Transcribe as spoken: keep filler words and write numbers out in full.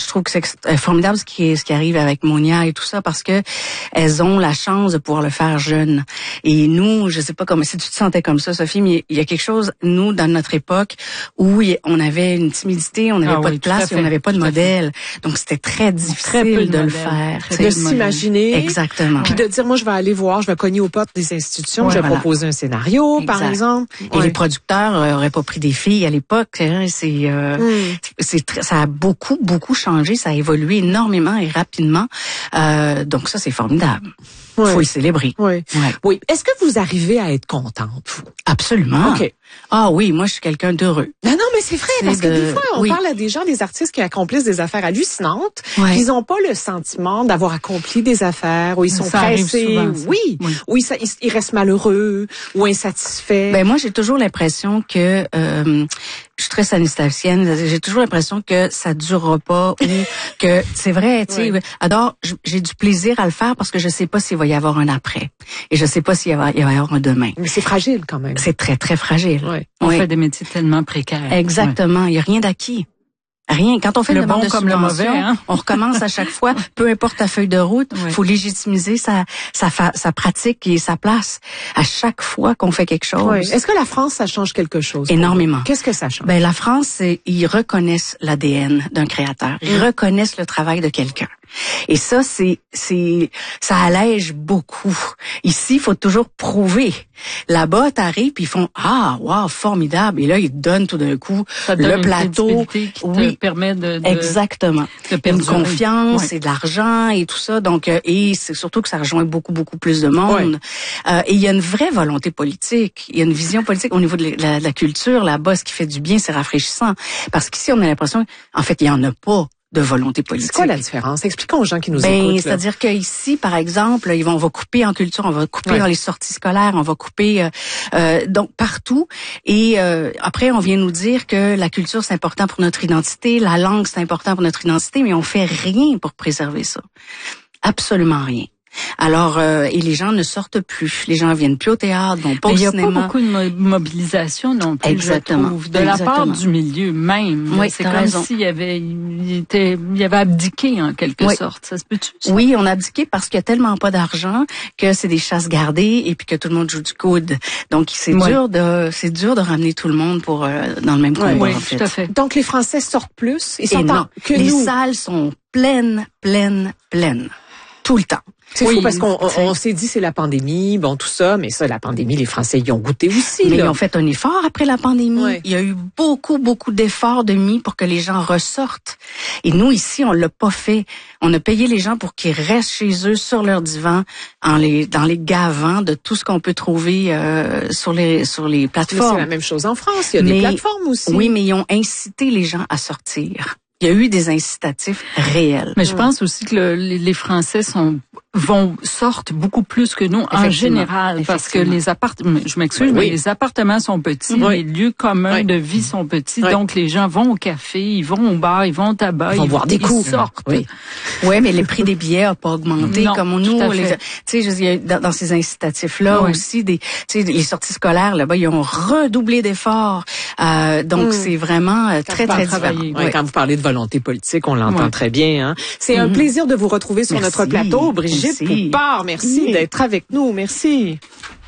trouve que c'est formidable ce qui est, ce qui arrive avec Monia et tout ça parce que elles ont la chance de pouvoir le faire jeune. Et nous, je sais pas comment, si tu te sentais comme ça, Sophie, mais il y a quelque chose, nous, dans notre époque, où on avait une timidité, on n'avait ah pas oui, de place et on n'avait pas de modèle. Donc, c'était très difficile très de, de le faire. De s'imaginer. Exactement. Puis de dire, moi, je vais aller voir, je vais cogner aux portes des institutions, ouais, je vais voilà. proposer un scénario, exact. Par exemple. Et ouais. les producteurs euh, auraient pas pris des filles à l'époque. Hein, c'est, euh, mm. c'est, c'est, ça a beaucoup, beaucoup changé, ça a évolué énormément et rapidement. Euh, donc ça, c'est formidable. Il ouais. faut le célébrer. Oui. Ouais. Oui. Est-ce que vous arrivez à être contente, vous? Absolument. OK. Ah oui, moi, je suis quelqu'un d'heureux. Non, non, mais c'est vrai, c'est parce de... que des fois, on oui. parle à des gens, des artistes qui accomplissent des affaires hallucinantes, ouais. ils n'ont pas le sentiment d'avoir accompli des affaires, où ils sont ça pressés, souvent, oui, oui, où ils, ils, ils restent malheureux, ou insatisfaits. Ben moi, j'ai toujours l'impression que... Euh, je suis très sanistatienne, j'ai toujours l'impression que ça durera pas ou que c'est vrai, tu sais. Oui. Alors, j'ai du plaisir à le faire parce que je sais pas s'il va y avoir un après et je sais pas s'il va y avoir un demain. Mais c'est fragile quand même. C'est très très fragile. Oui. On oui. fait des métiers tellement précaires. Exactement, il y a rien d'acquis. Rien. Quand on fait le une bon demande de comme le mauvais, hein? on recommence à chaque fois. Peu importe ta feuille de route, il oui. faut légitimiser sa, sa, sa pratique et sa place à chaque fois qu'on fait quelque chose. Oui. Est-ce que la France, ça change quelque chose? Énormément. Qu'est-ce que ça change? Ben, la France, ils reconnaissent l'A D N d'un créateur. Ils mmh. reconnaissent le travail de quelqu'un. Et ça, c'est, c'est, ça allège beaucoup. Ici, il faut toujours prouver. Là-bas, t'arrives puis ils font ah, wow, formidable. Et là, ils te donnent tout d'un coup ça le donne plateau, qui oui, te permet de, de exactement, de une confiance ouais. et de l'argent et tout ça. Donc, euh, et c'est surtout que ça rejoint beaucoup, beaucoup plus de monde. Ouais. Euh, et il y a une vraie volonté politique. Il y a une vision politique au niveau de la, de la culture. Là-bas, ce qui fait du bien, c'est rafraîchissant. Parce qu'ici, on a l'impression, en fait, il y en a pas de volonté politique. C'est quoi la différence? Expliquons aux gens qui nous ben, écoutent. C'est-à-dire qu'ici, par exemple, ils vont, on va couper en culture, on va couper ouais. dans les sorties scolaires, on va couper euh, euh, donc partout. Et euh, après, on vient nous dire que la culture, c'est important pour notre identité, la langue, c'est important pour notre identité, mais on fait rien pour préserver ça. Absolument rien. Alors, euh, et les gens ne sortent plus. Les gens viennent plus au théâtre, vont pas au cinéma. Il n'y a pas beaucoup de mobilisation non plus, exactement, je trouve, de exactement. la part du milieu même. Oui, c'est comme raison. s'il y avait, il était, il y avait abdiqué en quelque oui. sorte. Ça se peut-tu? Ça? Oui, on a abdiqué parce qu'il y a tellement pas d'argent que c'est des chasses gardées et puis que tout le monde joue du coude. Donc c'est oui. dur de, c'est dur de ramener tout le monde pour euh, dans le même combat. Oui, en tout fait. à fait. Donc les Français sortent plus. Ils sont et non, que les nous. salles sont pleines, pleines, pleines. Tout le temps. C'est oui, fou parce qu'on on, on s'est dit c'est la pandémie, bon tout ça, mais ça la pandémie, les Français y ont goûté aussi. Mais là. ils ont fait un effort après la pandémie. Ouais. Il y a eu beaucoup, beaucoup d'efforts de mis pour que les gens ressortent. Et nous ici, on l'a pas fait. On a payé les gens pour qu'ils restent chez eux sur leur divan, en les dans les gavants de tout ce qu'on peut trouver euh, sur les sur les plateformes. Mais c'est la même chose en France. Il y a mais, des plateformes aussi. Oui, mais ils ont incité les gens à sortir. Il y a eu des incitatifs réels. Mais je pense aussi que le, les Français sont vont sortent beaucoup plus que nous en général parce que les appartements, je m'excuse, oui. mais les appartements sont petits, oui. les lieux communs oui. de vie sont petits, oui. donc les gens vont au café, ils vont au bar, ils vont au tabac, ils vont ils boire des ils coups, sortent. Oui, ouais, mais les prix des billets n'ont pas augmenté non, comme nous. Tu sais, il y a dans, dans ces incitatifs-là oui. aussi des, tu sais, les sorties scolaires là-bas, ils ont redoublé d'efforts. Euh, donc mmh. c'est vraiment euh, très très travaillé. Oui, quand vous parlez de volonté politique, on l'entend oui. très bien. Hein. C'est mmh. un plaisir de vous retrouver sur merci. notre plateau, Brigitte merci. Poupard. Merci oui. d'être avec nous. Merci.